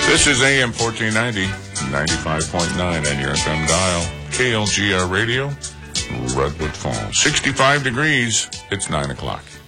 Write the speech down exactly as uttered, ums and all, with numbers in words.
This is A M fourteen ninety, ninety-five point nine on your F M dial. K L G R Radio, Redwood Falls. sixty-five degrees. It's nine o'clock.